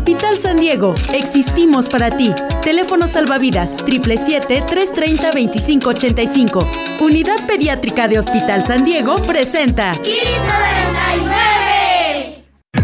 Hospital San Diego, existimos para ti. Teléfono salvavidas 777-330-2585. Unidad Pediátrica de Hospital San Diego presenta Kids 99.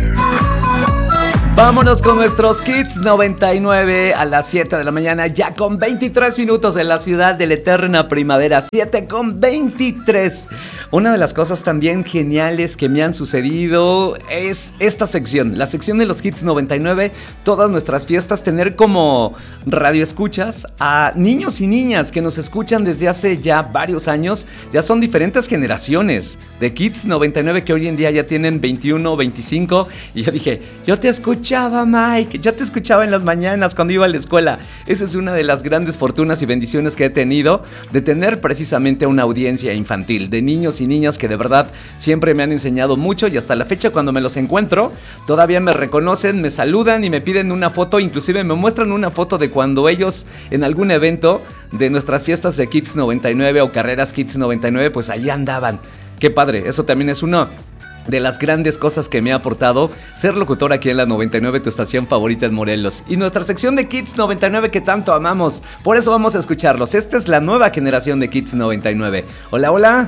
Vámonos con nuestros Kids 99 a las 7 de la mañana, ya con 23 minutos en la ciudad de la eterna primavera, 7 con 23. Una de las cosas también geniales que me han sucedido es esta sección, la sección de los Kids 99, todas nuestras fiestas, tener como radioescuchas a niños y niñas que nos escuchan desde hace ya varios años, ya son diferentes generaciones de Kids 99 que hoy en día ya tienen 21, 25, y yo dije, yo te escuchaba, Mike, ya te escuchaba en las mañanas cuando iba a la escuela. Esa es una de las grandes fortunas y bendiciones que he tenido, de tener precisamente una audiencia infantil, de niños y niñas que de verdad siempre me han enseñado mucho, y hasta la fecha cuando me los encuentro, todavía me reconocen, me saludan y me piden una foto, inclusive me muestran una foto de cuando ellos en algún evento de nuestras fiestas de Kids 99 o carreras Kids 99, pues ahí andaban. Qué padre, eso también es uno de las grandes cosas que me ha aportado ser locutor aquí en la 99, tu estación favorita en Morelos. Y nuestra sección de Kids 99 que tanto amamos, por eso vamos a escucharlos. Esta es la nueva generación de Kids 99. Hola, hola.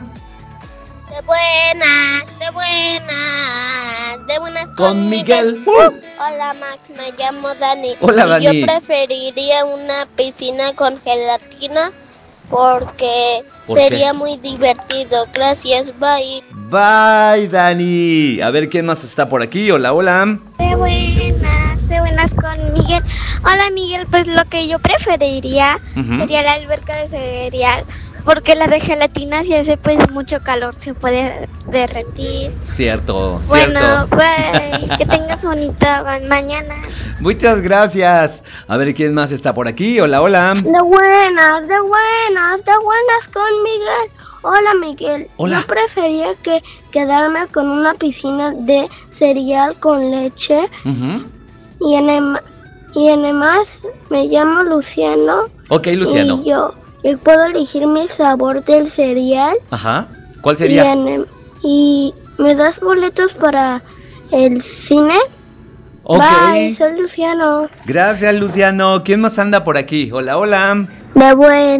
De buenas con Miguel. Hola Max, me llamo Dani. Hola, Dani. Y yo preferiría una piscina con gelatina porque sería muy divertido. Gracias, bye. Bye, Dani. A ver, ¿quién más está por aquí? Hola, hola. De buenas con Miguel. Hola Miguel, pues lo que yo preferiría sería la alberca de cereal, porque la de gelatina si hace pues mucho calor, se puede derretir. Cierto. Bueno, bye, que tengas bonita mañana. Muchas gracias. A ver, ¿quién más está por aquí? Hola, hola. De buenas con Miguel. Hola Miguel. Hola. Yo prefería quedarme con una piscina de cereal con leche. Y además me llamo Luciano. Ok, Luciano. Y yo puedo elegir mi sabor del cereal. Ajá. ¿Cuál sería? Y me das boletos para el cine. Ok. Bye, soy Luciano. Gracias, Luciano. ¿Quién más anda por aquí? Hola, hola. De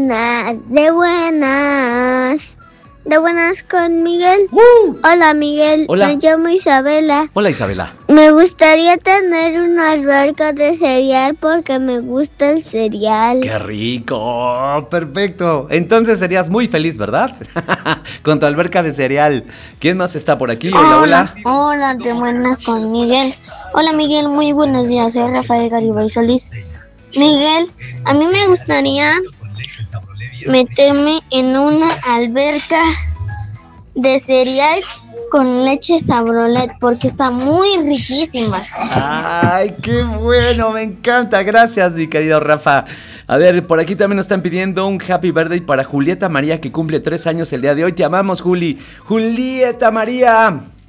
buenas con Miguel. Hola Miguel, Hola. me llamo Isabela. Hola, Isabela. Me gustaría tener una alberca de cereal porque me gusta el cereal. ¡Qué rico! Perfecto. Entonces serías muy feliz, ¿verdad? Con tu alberca de cereal. ¿Quién más está por aquí? Hola, hola. Hola, de buenas con Miguel. Hola Miguel, muy buenos días. Soy Rafael Garibay Solís. Miguel, a mí me gustaría meterme en una alberca de cereal con leche Sabrolet porque está muy riquísima. ¡Ay, qué bueno! Me encanta. Gracias, mi querido Rafa. A ver, por aquí también nos están pidiendo un happy birthday para Julieta María, que cumple 3 años el día de hoy. Te amamos, Juli. Julieta María.